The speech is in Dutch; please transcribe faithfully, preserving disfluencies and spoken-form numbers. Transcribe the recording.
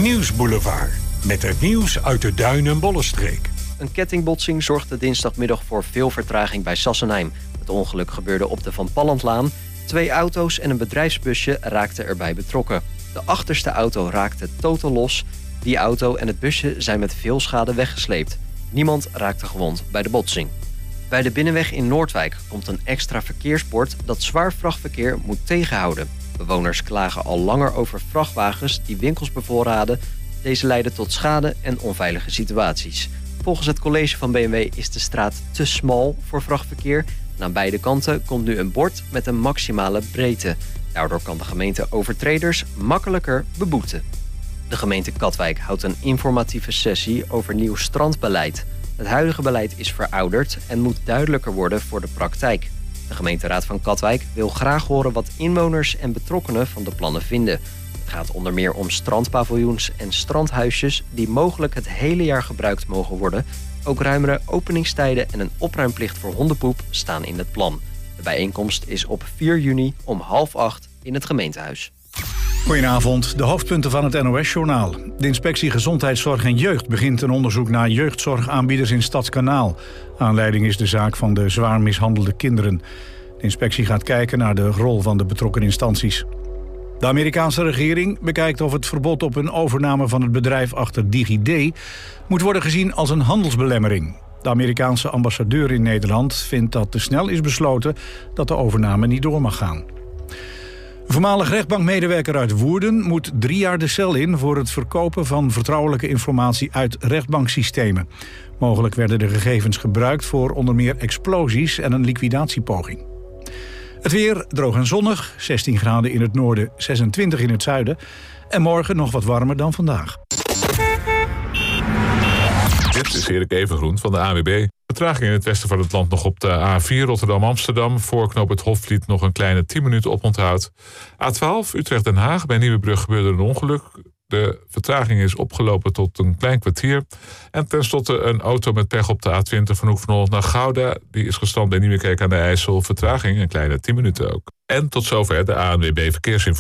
Nieuwsboulevard. Met het nieuws uit de Duin- en Bollenstreek. Een kettingbotsing zorgde dinsdagmiddag voor veel vertraging bij Sassenheim. Het ongeluk gebeurde op de Van Pallandlaan. Twee auto's en een bedrijfsbusje raakten erbij betrokken. De achterste auto raakte totaal los. Die auto en het busje zijn met veel schade weggesleept. Niemand raakte gewond bij de botsing. Bij de Binnenweg in Noordwijk komt een extra verkeersbord dat zwaar vrachtverkeer moet tegenhouden. Bewoners klagen al langer over vrachtwagens die winkels bevoorraden. Deze leiden tot schade en onveilige situaties. Volgens het college van B M W is de straat te smal voor vrachtverkeer. En aan beide kanten komt nu een bord met een maximale breedte. Daardoor kan de gemeente overtreders makkelijker beboeten. De gemeente Katwijk houdt een informatieve sessie over nieuw strandbeleid. Het huidige beleid is verouderd en moet duidelijker worden voor de praktijk. De gemeenteraad van Katwijk wil graag horen wat inwoners en betrokkenen van de plannen vinden. Het gaat onder meer om strandpaviljoens en strandhuisjes die mogelijk het hele jaar gebruikt mogen worden. Ook ruimere openingstijden en een opruimplicht voor hondenpoep staan in het plan. De bijeenkomst is op vier juni om half acht in het gemeentehuis. Goedenavond, de hoofdpunten van het N O S-journaal. De inspectie Gezondheidszorg en Jeugd begint een onderzoek naar jeugdzorgaanbieders in Stadskanaal. Aanleiding is de zaak van de zwaar mishandelde kinderen. De inspectie gaat kijken naar de rol van de betrokken instanties. De Amerikaanse regering bekijkt of het verbod op een overname van het bedrijf achter DigiD moet worden gezien als een handelsbelemmering. De Amerikaanse ambassadeur in Nederland vindt dat te snel is besloten dat de overname niet door mag gaan. Een voormalig rechtbankmedewerker uit Woerden moet drie jaar de cel in voor het verkopen van vertrouwelijke informatie uit rechtbanksystemen. Mogelijk werden de gegevens gebruikt voor onder meer explosies en een liquidatiepoging. Het weer droog en zonnig, zestien graden in het noorden, zesentwintig in het zuiden. En morgen nog wat warmer dan vandaag. Dit is Erik Evengroen van de A N W B. Vertraging in het westen van het land nog op de A vier Rotterdam-Amsterdam. Voor knooppunt Hofvliet nog een kleine tien minuten oponthoud. A twaalf Utrecht-Den Haag. Bij Nieuwebrug gebeurde een ongeluk. De vertraging is opgelopen tot een klein kwartier. En tenslotte een auto met pech op de A twintig van Hoek van Holland naar Gouda. Die is gestrand bij Nieuwekerk aan de IJssel. Vertraging een kleine tien minuten ook. En tot zover de A N W B Verkeersinformatie.